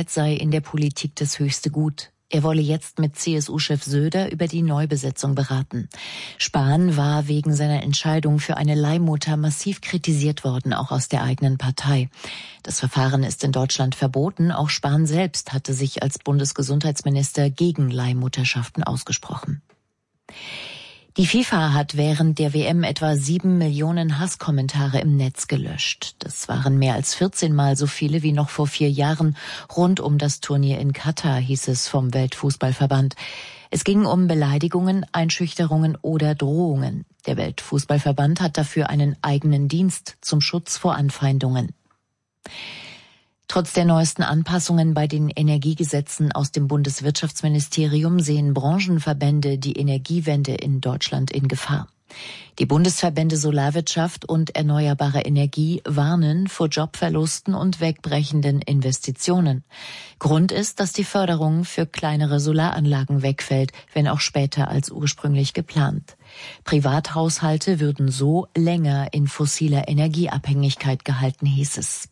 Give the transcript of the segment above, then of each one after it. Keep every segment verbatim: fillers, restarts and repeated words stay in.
Zusammenarbeit sei in der Politik das höchste Gut. Er wolle jetzt mit C S U-Chef Söder über die Neubesetzung beraten. Spahn war wegen seiner Entscheidung für eine Leihmutter massiv kritisiert worden, auch aus der eigenen Partei. Das Verfahren ist in Deutschland verboten. Auch Spahn selbst hatte sich als Bundesgesundheitsminister gegen Leihmutterschaften ausgesprochen. Die FIFA hat während der W M etwa sieben Millionen Hasskommentare im Netz gelöscht. Das waren mehr als vierzehn Mal so viele wie noch vor vier Jahren rund um das Turnier in Katar, hieß es vom Weltfußballverband. Es ging um Beleidigungen, Einschüchterungen oder Drohungen. Der Weltfußballverband hat dafür einen eigenen Dienst zum Schutz vor Anfeindungen. Trotz der neuesten Anpassungen bei den Energiegesetzen aus dem Bundeswirtschaftsministerium sehen Branchenverbände die Energiewende in Deutschland in Gefahr. Die Bundesverbände Solarwirtschaft und Erneuerbare Energie warnen vor Jobverlusten und wegbrechenden Investitionen. Grund ist, dass die Förderung für kleinere Solaranlagen wegfällt, wenn auch später als ursprünglich geplant. Privathaushalte würden so länger in fossiler Energieabhängigkeit gehalten, hieß es.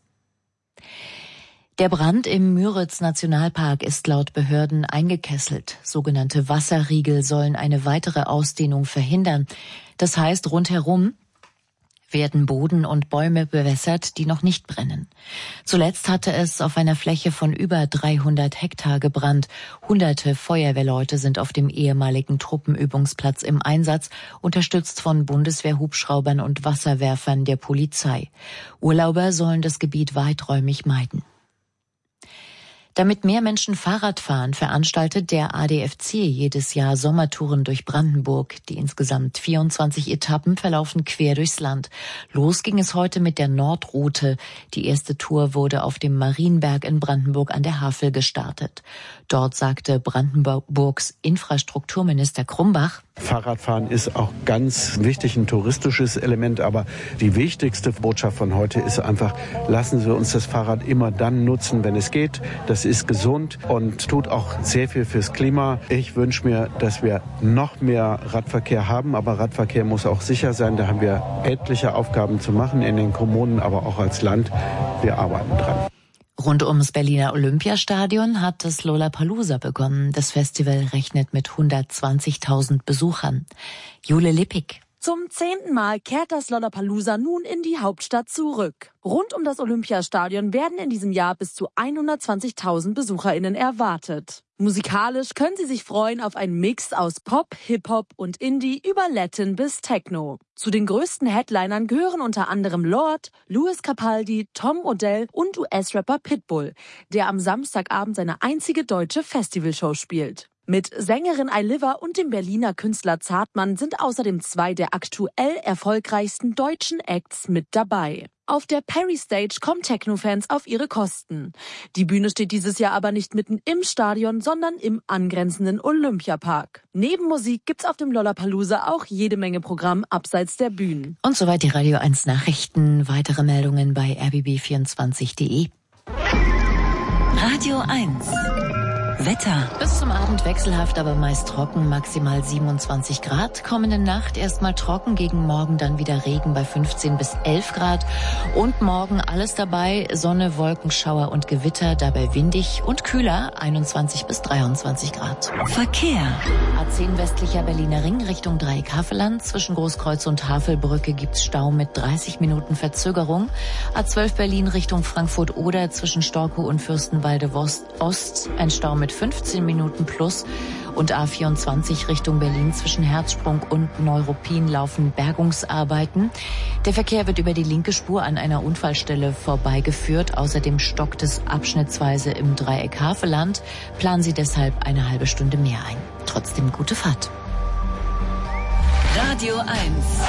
Der Brand im Müritz-Nationalpark ist laut Behörden eingekesselt. Sogenannte Wasserriegel sollen eine weitere Ausdehnung verhindern. Das heißt, rundherum werden Boden und Bäume bewässert, die noch nicht brennen. Zuletzt hatte es auf einer Fläche von über dreihundert Hektar gebrannt. Hunderte Feuerwehrleute sind auf dem ehemaligen Truppenübungsplatz im Einsatz, unterstützt von Bundeswehrhubschraubern und Wasserwerfern der Polizei. Urlauber sollen das Gebiet weiträumig meiden. Damit mehr Menschen Fahrrad fahren, veranstaltet der A D F C jedes Jahr Sommertouren durch Brandenburg. Die insgesamt vierundzwanzig Etappen verlaufen quer durchs Land. Los ging es heute mit der Nordroute. Die erste Tour wurde auf dem Marienberg in Brandenburg an der Havel gestartet. Dort sagte Brandenburgs Infrastrukturminister Krumbach: Fahrradfahren ist auch ganz wichtig, ein touristisches Element, aber die wichtigste Botschaft von heute ist einfach, lassen Sie uns das Fahrrad immer dann nutzen, wenn es geht. Das ist gesund und tut auch sehr viel fürs Klima. Ich wünsche mir, dass wir noch mehr Radverkehr haben, aber Radverkehr muss auch sicher sein. Da haben wir etliche Aufgaben zu machen in den Kommunen, aber auch als Land. Wir arbeiten dran. Rund ums Berliner Olympiastadion hat das Lollapalooza begonnen. Das Festival rechnet mit hundertzwanzigtausend Besuchern. Jule Lippig. Zum zehnten Mal kehrt das Lollapalooza nun in die Hauptstadt zurück. Rund um das Olympiastadion werden in diesem Jahr bis zu hundertzwanzigtausend BesucherInnen erwartet. Musikalisch können Sie sich freuen auf einen Mix aus Pop, Hip-Hop und Indie über Latin bis Techno. Zu den größten Headlinern gehören unter anderem Lorde, Louis Capaldi, Tom Odell und U S-Rapper Pitbull, der am Samstagabend seine einzige deutsche Festivalshow spielt. Mit Sängerin Ailiva und dem Berliner Künstler Zartmann sind außerdem zwei der aktuell erfolgreichsten deutschen Acts mit dabei. Auf der Perry Stage kommen Techno-Fans auf ihre Kosten. Die Bühne steht dieses Jahr aber nicht mitten im Stadion, sondern im angrenzenden Olympiapark. Neben Musik gibt's auf dem Lollapalooza auch jede Menge Programm abseits der Bühnen. Und soweit die Radio eins Nachrichten. Weitere Meldungen bei r b b vierundzwanzig punkt de. Radio eins. Wetter. Bis zum Abend wechselhaft, aber meist trocken, maximal siebenundzwanzig Grad. Kommende Nacht erstmal trocken, gegen Morgen dann wieder Regen bei fünfzehn bis elf Grad. Und morgen alles dabei, Sonne, Wolkenschauer und Gewitter, dabei windig und kühler, einundzwanzig bis dreiundzwanzig Grad. Verkehr. A zehn westlicher Berliner Ring Richtung Dreieck-Havelland. Zwischen Großkreuz und Havelbrücke gibt's Stau mit dreißig Minuten Verzögerung. A zwölf Berlin Richtung Frankfurt-Oder zwischen Storkow und Fürstenwalde Ost ein Stau mit fünfzehn Minuten plus und A vierundzwanzig Richtung Berlin zwischen Herzsprung und Neuruppin laufen Bergungsarbeiten. Der Verkehr wird über die linke Spur an einer Unfallstelle vorbeigeführt. Außerdem stockt es abschnittsweise im Dreieck Havelland. Planen Sie deshalb eine halbe Stunde mehr ein. Trotzdem gute Fahrt. Radio eins.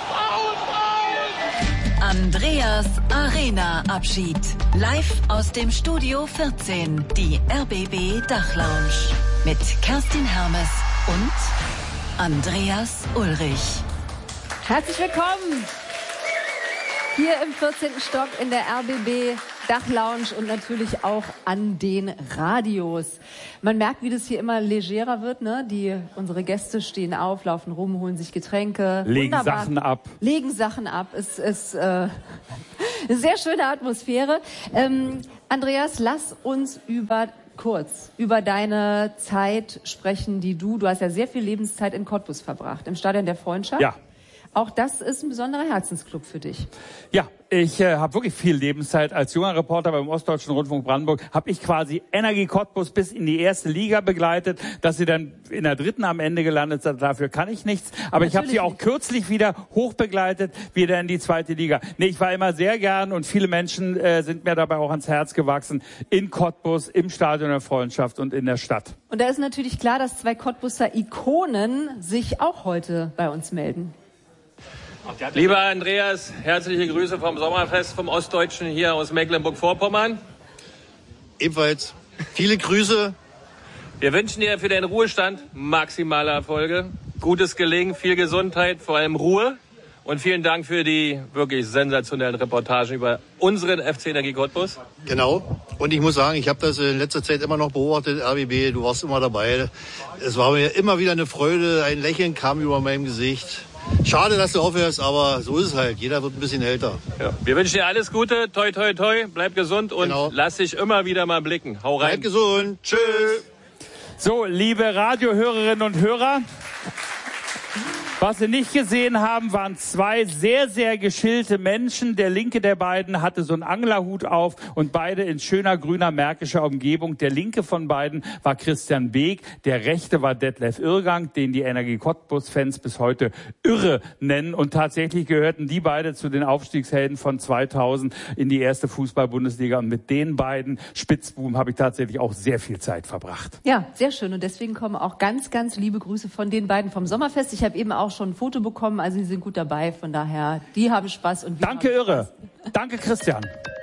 Andreas Arena Abschied. Live aus dem Studio vierzehn, die R B B Dachlounge. Mit Kerstin Hermes und Andreas Ulrich. Herzlich willkommen hier im vierzehnten Stock in der R B B Dachlounge und natürlich auch an den Radios. Man merkt, wie das hier immer legerer wird, ne? Die, unsere Gäste stehen auf, laufen rum, holen sich Getränke. Legen Wunderbar. Sachen ab. Legen Sachen ab. Es, es, äh, Sehr schöne Atmosphäre. Ähm, Andreas, lass uns über kurz über deine Zeit sprechen, die du, du hast ja sehr viel Lebenszeit in Cottbus verbracht, im Stadion der Freundschaft. Ja. Auch das ist ein besonderer Herzensclub für dich. Ja, ich äh, habe wirklich viel Lebenszeit. Als junger Reporter beim Ostdeutschen Rundfunk Brandenburg habe ich quasi Energie Cottbus bis in die erste Liga begleitet, dass sie dann in der dritten am Ende gelandet sind. Dafür kann ich nichts. Aber Natürlich ich habe sie auch kürzlich wieder hochbegleitet, wieder in die zweite Liga. Nee, ich war immer sehr gern und viele Menschen äh, sind mir dabei auch ans Herz gewachsen. In Cottbus, im Stadion der Freundschaft und in der Stadt. Und da ist natürlich klar, dass zwei Cottbuser Ikonen sich auch heute bei uns melden. Lieber Andreas, herzliche Grüße vom Sommerfest vom Ostdeutschen hier aus Mecklenburg-Vorpommern. Ebenfalls viele Grüße. Wir wünschen dir für deinen Ruhestand maximale Erfolge, gutes Gelingen, viel Gesundheit, vor allem Ruhe. Und vielen Dank für die wirklich sensationellen Reportagen über unseren F C Energie Cottbus. Genau. Und ich muss sagen, ich habe das in letzter Zeit immer noch beobachtet, R B B, du warst immer dabei. Es war mir immer wieder eine Freude, ein Lächeln kam über meinem Gesicht. Schade, dass du aufhörst, aber so ist es halt. Jeder wird ein bisschen älter. Ja. Wir wünschen dir alles Gute, toi, toi, toi, bleib gesund und genau. Lass dich immer wieder mal blicken. Hau rein. Bleib gesund. Tschüss. So, liebe Radiohörerinnen und Hörer, was Sie nicht gesehen haben, waren zwei sehr, sehr geschillte Menschen. Der linke der beiden hatte so einen Anglerhut auf und beide in schöner grüner märkischer Umgebung. Der linke von beiden war Christian Beek, der rechte war Detlef Irrgang, den die Energie Cottbus-Fans bis heute Irre nennen. Und tatsächlich gehörten die beide zu den Aufstiegshelden von zweitausend in die erste Fußball-Bundesliga. Und mit den beiden Spitzbuben habe ich tatsächlich auch sehr viel Zeit verbracht. Ja, sehr schön. Und deswegen kommen auch ganz, ganz liebe Grüße von den beiden vom Sommerfest. Ich habe eben auch schon ein Foto bekommen, also sie sind gut dabei, von daher, die haben Spaß und wir Danke, haben Spaß. Irre. Danke, Christian.